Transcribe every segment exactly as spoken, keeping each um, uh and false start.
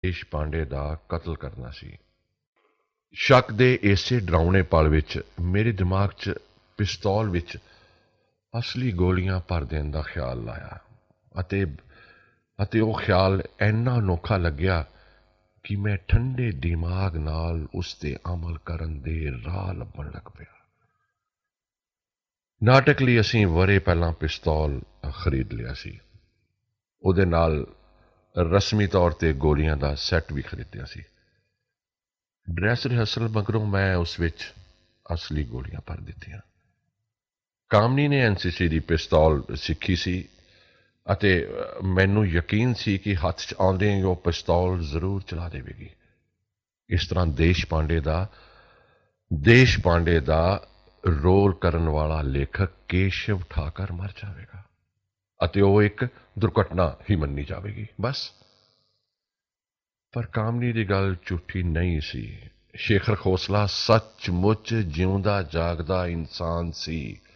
ਦੇਸ਼ ਪਾਂਡੇ ਦਾ ਕਤਲ ਕਰਨਾ ਸੀ। ਸ਼ੱਕ ਦੇ ਇਸੇ ਡਰਾਉਣੇ ਪਲ ਵਿੱਚ ਮੇਰੇ ਦਿਮਾਗ 'ਚ ਪਿਸਤੌਲ ਵਿੱਚ ਅਸਲੀ ਗੋਲੀਆਂ ਭਰ ਦੇਣ ਦਾ ਖਿਆਲ ਆਇਆ ਅਤੇ ਅਤੇ ਉਹ ਖਿਆਲ ਇੰਨਾ ਅਨੋਖਾ ਲੱਗਿਆ ਕਿ ਮੈਂ ਠੰਡੇ ਦਿਮਾਗ ਨਾਲ ਉਸ 'ਤੇ ਅਮਲ ਕਰਨ ਦੇ ਰਾਹ ਲੱਭਣ ਲੱਗ ਪਿਆ। ਨਾਟਕ ਲਈ ਅਸੀਂ ਵਰ੍ਹੇ ਪਹਿਲਾਂ ਪਿਸਤੌਲ ਖਰੀਦ ਲਿਆ ਸੀ। ਉਹਦੇ ਨਾਲ ਰਸਮੀ ਤੌਰ 'ਤੇ ਗੋਲੀਆਂ ਦਾ ਸੈੱਟ ਵੀ ਖਰੀਦਿਆ ਸੀ। ਡਰੈਸ ਰਿਹਰਸਲ ਮਗਰੋਂ ਮੈਂ ਉਸ ਵਿੱਚ ਅਸਲੀ ਗੋਲੀਆਂ ਭਰ ਦਿੱਤੀਆਂ। ਕਾਮਨੀ ਨੇ ਐਨ ਸੀ ਸੀ ਦੀ ਪਿਸਤੌਲ ਸਿੱਖੀ ਸੀ ਅਤੇ ਮੈਨੂੰ ਯਕੀਨ ਸੀ ਕਿ ਹੱਥ 'ਚ ਆਉਂਦੇ ਹੀ ਉਹ ਪਿਸਤੌਲ ਜ਼ਰੂਰ ਚਲਾ ਦੇਵੇਗੀ। ਇਸ ਤਰ੍ਹਾਂ ਦੇਸ਼ ਪਾਂਡੇ ਦਾ ਦੇਸ਼ ਪਾਂਡੇ ਦਾ ਰੋਲ ਕਰਨ ਵਾਲਾ ਲੇਖਕ ਕੇਸ਼ਵ ਠਾਕਰ ਮਰ ਜਾਵੇਗਾ ਅਤੇ ਉਹ ਇੱਕ ਦੁਰਘਟਨਾ ਹੀ ਮੰਨੀ ਜਾਵੇਗੀ, ਬਸ। ਪਰ ਕਾਮਨੀ ਦੀ ਗੱਲ ਝੂਠੀ ਨਹੀਂ ਸੀ। ਸ਼ੇਖਰ ਖੋਸਲਾ ਸੱਚਮੁੱਚ ਜਿਉਂਦਾ ਜਾਗਦਾ ਇਨਸਾਨ ਸੀ।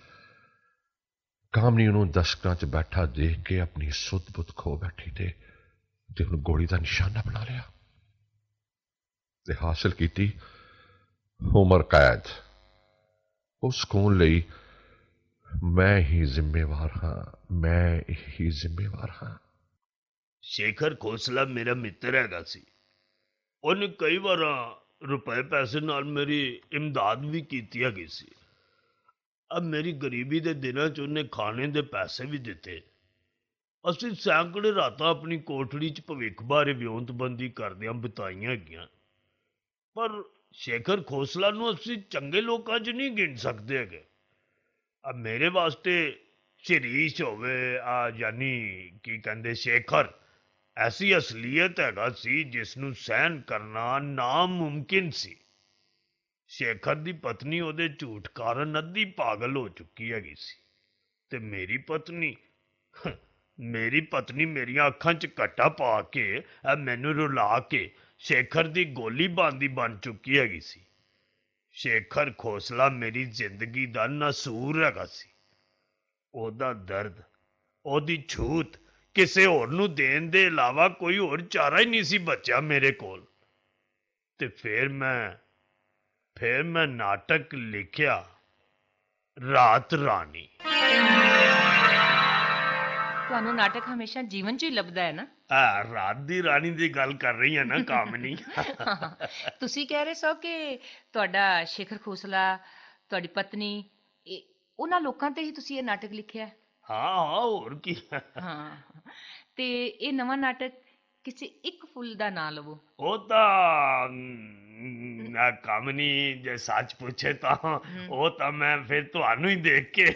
ਕਾਮਨੀ ਨੂੰ ਦਸ਼ਕਾਂ 'ਚ ਬੈਠਾ ਦੇਖ ਕੇ ਆਪਣੀ ਸੁੱਧ ਬੁੱਧ ਖੋ ਬੈਠੀ ਤੇ ਤੇ ਉਹਨੂੰ ਗੋਲੀ ਦਾ ਨਿਸ਼ਾਨਾ ਬਣਾ ਲਿਆ ਤੇ ਹਾਸਿਲ ਕੀਤੀ ਉਮਰ ਕੈਦ। ਉਸ ਖੂਨ ਲਈ ਮੈਂ ਹੀ ਜ਼ਿੰਮੇਵਾਰ ਹਾਂ, ਮੈਂ ਹੀ ਜ਼ਿੰਮੇਵਾਰ ਹਾਂ। ਸ਼ੇਖਰ ਖੋਸਲਾ ਮੇਰਾ ਮਿੱਤਰ ਹੈਗਾ ਸੀ। ਉਹਨੇ ਕਈ ਵਾਰ ਰੁਪਏ ਪੈਸੇ ਨਾਲ ਮੇਰੀ ਇਮਦਾਦ ਵੀ ਕੀਤੀ ਹੈਗੀ ਸੀ। ਅਬ ਮੇਰੀ ਗਰੀਬੀ ਦੇ ਦਿਨਾਂ 'ਚ ਉਹਨੇ ਖਾਣੇ ਦੇ ਪੈਸੇ ਵੀ ਦਿੱਤੇ। ਅਸੀਂ ਸੈਂਕੜੇ ਰਾਤਾਂ ਆਪਣੀ ਕੋਠੜੀ 'ਚ ਭਵਿੱਖ ਬਾਰੇ ਵਿਉਂਤਬੰਦੀ ਕਰਦਿਆਂ ਬਿਤਾਈਆਂ ਹੈਗੀਆਂ। ਪਰ ਸ਼ੇਖਰ ਖੋਸਲਾ ਨੂੰ ਅਸੀਂ ਚੰਗੇ ਲੋਕਾਂ 'ਚ ਨਹੀਂ ਗਿਣ ਸਕਦੇ ਹੈਗੇ। ਅਬ ਮੇਰੇ ਵਾਸਤੇ ਸ਼ਰੀਸ਼ ਹੋਵੇ ਆ ਯਾਨੀ ਕੀ ਕਹਿੰਦੇ ਸ਼ੇਖਰ ਐਸੀ ਅਸਲੀਅਤ ਹੈਗਾ ਸੀ ਜਿਸ ਨੂੰ ਸਹਿਣ ਕਰਨਾ ਨਾਮੁਮਕਿਨ ਸੀ। ਸ਼ੇਖਰ ਦੀ ਪਤਨੀ ਉਹਦੇ ਝੂਠ ਕਾਰਨ ਅੱਧੀ ਪਾਗਲ ਹੋ ਚੁੱਕੀ ਹੈਗੀ ਸੀ ਤੇ ਮੇਰੀ ਪਤਨੀ ਮੇਰੀ ਪਤਨੀ ਮੇਰੀਆਂ ਅੱਖਾਂ 'ਚ ਘੱਟਾ ਪਾ ਕੇ ਮੈਨੂੰ ਰੁਲਾ ਕੇ ਸ਼ੇਖਰ ਦੀ ਗੋਲੀ ਬਾਂਦੀ ਬਣ ਚੁੱਕੀ ਹੈਗੀ ਸੀ। ਸ਼ੇਖਰ ਖੋਸਲਾ ਮੇਰੀ ਜ਼ਿੰਦਗੀ ਦਾ ਨਸੂਰ ਹੈਗਾ ਸੀ। ਉਹਦਾ ਦਰਦ, ਉਹਦੀ ਛੂਤ ਕਿਸੇ ਹੋਰ ਨੂੰ ਦੇਣ ਦੇ ਇਲਾਵਾ ਕੋਈ ਹੋਰ ਚਾਰਾ ਹੀ ਨਹੀਂ ਸੀ ਬਚਿਆ ਮੇਰੇ ਕੋਲ। ਤੇ ਫਿਰ ਮੈਂ ਫਿਰ ਮੈਂ ਨਾਟਕ ਲਿਖਿਆ ਰਾਤ ਰਾਣੀ। ਤੁਹਾਨੂੰ ਨਾਟਕ ਹਮੇਸ਼ਾ ਜੀਵਨ 'ਚ ਹੀ ਲੱਭਦਾ ਹੈ ਨਾ? ਆ ਰਾਤ ਦੀ ਰਾਣੀ ਦੀ ਗੱਲ ਕਰ ਰਹੀ ਹੈ ਨਾ ਕਾਮਨੀ? ਤੁਸੀਂ ਕਹਿ ਰਹੇ ਸੋ ਕਿ ਤੁਹਾਡਾ ਸ਼ੇਖਰ ਖੋਸਲਾ, ਤੁਹਾਡੀ ਪਤਨੀ, ਇਹ ਉਹਨਾਂ ਲੋਕਾਂ 'ਤੇ ਹੀ ਤੁਸੀਂ ਇਹ ਨਾਟਕ ਲਿਖਿਆ? ਹਾਂ ਹਾਂ, ਹੋਰ ਕੀ। ਹਾਂ, ਤੇ ਇਹ ਨਵਾਂ ਨਾਟਕ ਕਿਸੇ ਇੱਕ ਫੁੱਲ ਦਾ ਨਾਂ ਲਵੋ। ਉਹ ਤਾਂ ਨਾ ਕਾਮਨੀ ਜੇ ਸੱਚ ਪੁੱਛੇ ਤਾਂ ਉਹ ਤਾਂ ਮੈਂ ਫਿਰ ਤੁਹਾਨੂੰ ਹੀ ਦੇਖ ਕੇ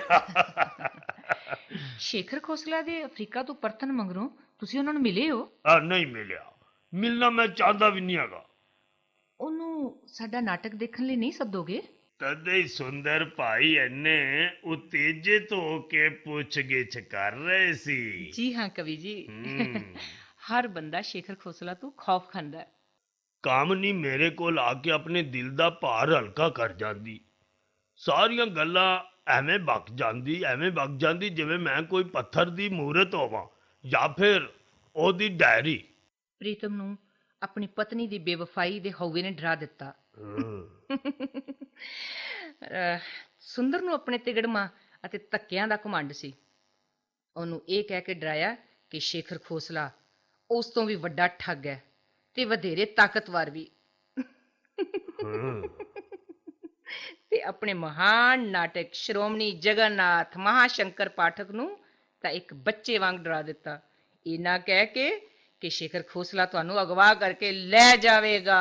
ਸ਼ੇਖਰ ਖੋਸਲਾ ਦੇ ਅਫਰੀਕਾ ਤੋਂ ਪਰਤਣ ਮਗਰੋਂ ਤੁਸੀਂ ਉਹਨਾਂ ਨੂੰ ਮਿਲੇ ਹੋ? ਆ ਨਹੀਂ ਮਿਲਿਆ, ਮਿਲਣਾ ਮੈਂ ਚਾਹੁੰਦਾ ਵੀ ਨਹੀਂ ਹੈਗਾ। ਉਹਨੂੰ ਸਾਡਾ ਨਾਟਕ ਦੇਖਣ ਲਈ ਨਹੀਂ ਸੱਦੋਗੇ? ਤਦੇ ਹੀ ਸੁੰਦਰ ਭਾਈ ਇੰਨੇ ਉਤੇਜਿਤ ਹੋ ਕੇ ਪੁੱਛ ਗਿੱਛ ਕਰ ਰਹੇ ਸੀ। ਜੀ ਹਾਂ ਕਵੀ ਜੀ। ਹਰ ਬੰਦਾ ਸ਼ੇਖਰ ਖੋਸਲਾ ਤੋਂ ਖੌਫ ਖਾਂਦਾ। ਕਾਮਨੀ ਮੇਰੇ ਕੋਲ ਆ ਕੇ ਆਪਣੇ ਦਿਲ ਦਾ ਭਾਰ ਹਲਕਾ ਕਰ ਜਾਂਦੀ। ਸਾਰੀਆਂ ਗੱਲਾਂ ਐਵੇਂ ਵਗ ਜਾਂਦੀ ਐਵੇਂ ਵਗ ਜਾਂਦੀ ਜਿਵੇਂ ਮੈਂ ਕੋਈ ਪੱਥਰ ਦੀ ਮੂਰਤ ਹੋਵਾਂ ਜਾਂ ਫਿਰ ਉਹਦੀ ਡਾਇਰੀ। ਪ੍ਰੀਤਮ ਨੂੰ ਆਪਣੀ ਪਤਨੀ ਦੀ ਬੇਵਫਾਈ ਦੇ ਹਊਏ ਨੇ ਡਰਾ ਦਿੱਤਾ। ਸੁੰਦਰ ਨੂੰ ਆਪਣੇ ਤਿਗੜਮਾਂ ਅਤੇ ਧੱਕਿਆਂ ਦਾ ਘਮੰਡ ਸੀ। ਉਹਨੂੰ ਇਹ ਕਹਿ ਕੇ ਡਰਾਇਆ ਕਿ ਸ਼ੇਖਰ ਖੋਸਲਾ ਉਸ ਤੋਂ ਵੀ ਵੱਡਾ ਠੱਗ ਹੈ ਤੇ ਵਧੇਰੇ ਤਾਕਤਵਰ ਵੀ। ਤੇ ਆਪਣੇ ਮਹਾਨ ਨਾਟਕ ਸ਼੍ਰੋਮਣੀ ਜਗਨਨਾਥ ਮਹਾਸ਼ੰਕਰ ਪਾਠਕ ਨੂੰ ਤਾਂ ਇੱਕ ਬੱਚੇ ਵਾਂਗ ਡਰਾ ਦਿੱਤਾ, ਇੰਨਾ ਕਹਿ ਕੇ ਕਿ ਸ਼ੇਖਰ ਖੋਸਲਾ ਤੁਹਾਨੂੰ ਅਗਵਾ ਕਰਕੇ ਲੈ ਜਾਵੇਗਾ।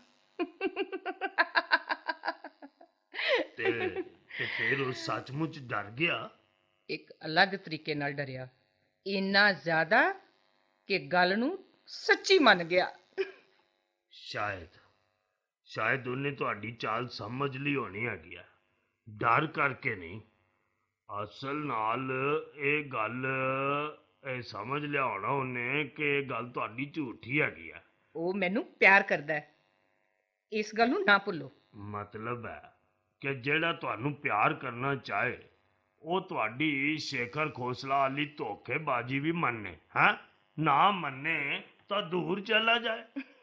ਤੇ ਤੇ ਫਿਰ ਉਹ ਸੱਚਮੁੱਚ ਡਰ ਗਿਆ? ਇੱਕ ਅਲੱਗ ਤਰੀਕੇ ਨਾਲ ਡਰਿਆ, ਇੰਨਾ ਜ਼ਿਆਦਾ ਕਿ ਗੱਲ ਨੂੰ ਸੱਚੀ ਮੰਨ ਗਿਆ। ਸ਼ਾਇਦ ਸ਼ਾਇਦ ਉਹਨੇ ਤੁਹਾਡੀ ਚਾਲ ਸਮਝ ਲਈ ਹੋਣੀ ਹੈਗੀ ਆ, ਡਰ ਕਰਕੇ ਨਹੀਂ। ਅਸਲ ਨਾਲ ਇਹ ਗੱਲ ਇਹ ਸਮਝ ਲਿਆ ਹੋਣਾ ਉਹਨੇ ਕਿ ਇਹ ਗੱਲ ਤੁਹਾਡੀ ਝੂਠੀ ਹੈਗੀ ਆ। ਉਹ ਮੈਨੂੰ ਪਿਆਰ ਕਰਦਾ ਹੈ, ਇਸ ਗੱਲ ਨੂੰ ਨਾ ਭੁੱਲੋ। ਮਤਲਬ ਹੈ ਕਿ ਜਿਹੜਾ ਤੁਹਾਨੂੰ ਪਿਆਰ ਕਰਨਾ ਚਾਹੇ ਉਹ ਤੁਹਾਡੀ ਸ਼ੇਖਰ ਖੋਸਲਾ ਵਾਲੀ ਧੋਖੇਬਾਜ਼ੀ ਵੀ ਮੰਨੇ, ਹੈਂ? ਨਾ ਮੰਨੇ ਤਾਂ ਦੂਰ ਚਲਾ ਜਾਏ।